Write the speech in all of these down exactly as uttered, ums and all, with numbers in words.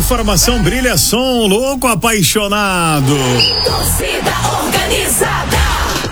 informação, brilha som, louco apaixonado. Torcida organizada.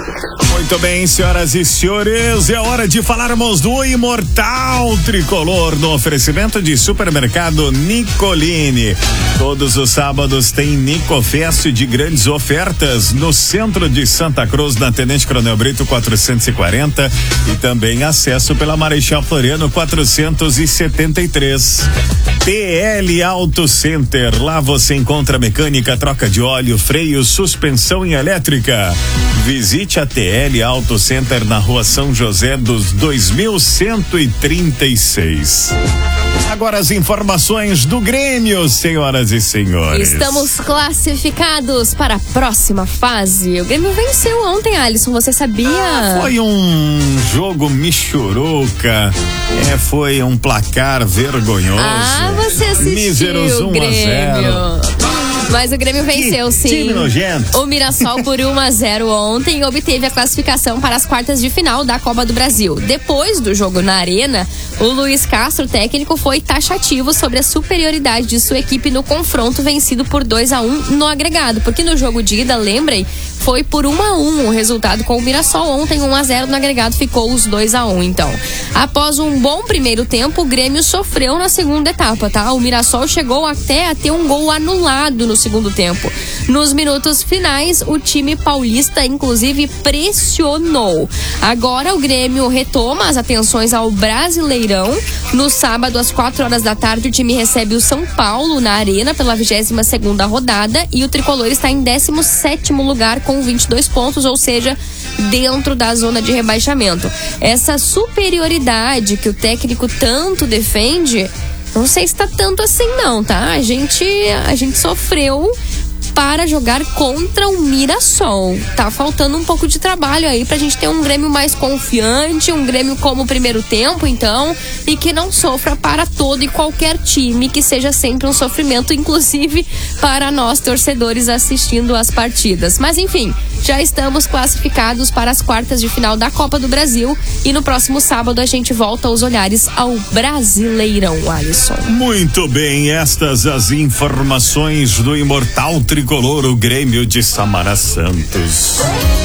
Muito bem, senhoras e senhores, é hora de falarmos do Imortal Tricolor no oferecimento de Supermercado Nicolini. Todos os sábados tem Nicofest de grandes ofertas no centro de Santa Cruz, na Tenente Coronel Brito quatrocentos e quarenta, e também acesso pela Marechal Floriano quatrocentos e setenta e três. T L Auto Center, lá você encontra mecânica, troca de óleo, freio, suspensão e elétrica. Visite a T L Auto Center na Rua São José dos dois mil cento e trinta e seis. Agora as informações do Grêmio, senhoras e senhores. Estamos classificados para a próxima fase. O Grêmio venceu ontem, Alisson, você sabia? Ah, foi um jogo michuruca, é, foi um placar vergonhoso. Ah, você assistiu, míseros um a zero. Mas o Grêmio venceu, sim. Time nojento. O Mirassol por um a zero ontem obteve a classificação para as quartas de final da Copa do Brasil. Depois do jogo na Arena, o Luiz Castro, técnico, foi taxativo sobre a superioridade de sua equipe no confronto vencido por dois a um no agregado. Porque no jogo de ida, lembrem, foi por um a um o resultado com o Mirassol. Ontem um a zero no agregado, ficou os dois a um então. Após um bom primeiro tempo, o Grêmio sofreu na segunda etapa, tá? O Mirassol chegou até a ter um gol anulado no segundo tempo. Nos minutos finais, o time paulista inclusive pressionou. Agora o Grêmio retoma as atenções ao Brasileirão. No sábado, às quatro horas da tarde, o time recebe o São Paulo na Arena pela vigésima segunda rodada e o Tricolor está em décimo sétimo lugar com vinte e dois pontos, ou seja, dentro da zona de rebaixamento. Essa superioridade que o técnico tanto defende, não sei se tá tanto assim não, tá? A gente, a gente sofreu para jogar contra o Mirassol. Tá faltando um pouco de trabalho aí pra gente ter um Grêmio mais confiante, um Grêmio como o primeiro tempo, então, e que não sofra para todo e qualquer time, que seja sempre um sofrimento, inclusive para nós torcedores assistindo as partidas. Mas enfim, já estamos classificados para as quartas de final da Copa do Brasil e no próximo sábado a gente volta os olhares ao Brasileirão, Alisson. Muito bem, estas as informações do Imortal Tricolor, o Grêmio de Samara Santos.